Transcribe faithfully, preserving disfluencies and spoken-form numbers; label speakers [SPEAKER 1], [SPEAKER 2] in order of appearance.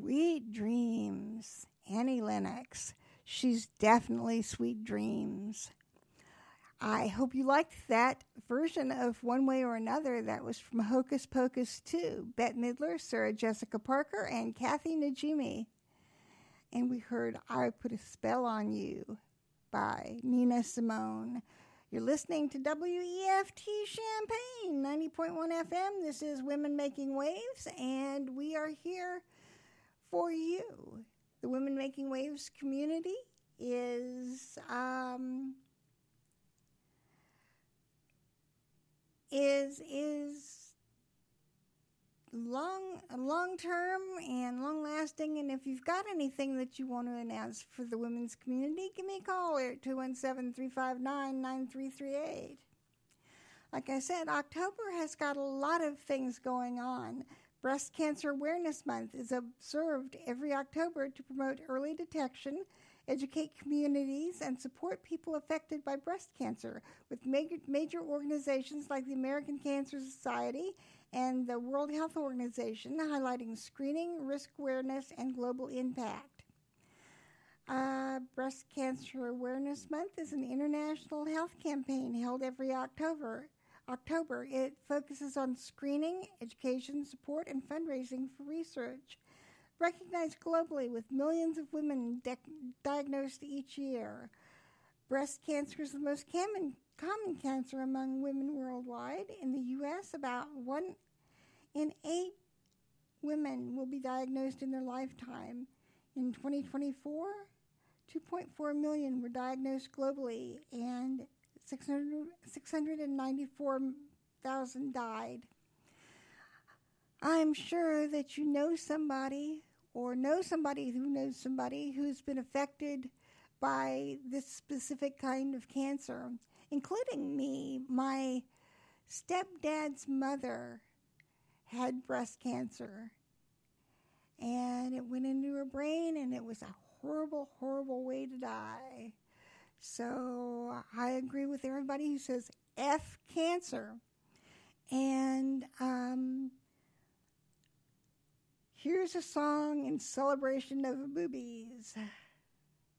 [SPEAKER 1] Sweet Dreams, Annie Lennox. She's definitely Sweet Dreams. I hope you liked that version of One Way or Another. That was from Hocus Pocus two. Bette Midler, Sarah Jessica Parker, and Kathy Najimy. And we heard I Put a Spell on You by Nina Simone. You're listening to W E F T Champaign, ninety point one F M. This is Women Making Waves, and we are here for you. The Women Making Waves community is um, is is long long term and long lasting. And if you've got anything that you want to announce for the women's community, give me a call at two one seven, three five nine, nine three three eight. Like I said, October has got a lot of things going on. Breast Cancer Awareness Month is observed every October to promote early detection, educate communities, and support people affected by breast cancer, with major, major organizations like the American Cancer Society and the World Health Organization highlighting screening, risk awareness, and global impact. Uh, Breast Cancer Awareness Month is an international health campaign held every October. October. It focuses on screening, education, support, and fundraising for research. Recognized globally with millions of women de- diagnosed each year. Breast cancer is the most common, common cancer among women worldwide. In the U S, about one in eight women will be diagnosed in their lifetime. In twenty twenty-four, two point four million were diagnosed globally, and six hundred ninety-four thousand died. I'm sure that you know somebody or know somebody who knows somebody who's been affected by this specific kind of cancer, including me. My stepdad's mother had breast cancer, and it went into her brain, and it was a horrible, horrible way to die. So I agree with everybody who says F cancer. And um, here's a song in celebration of boobies.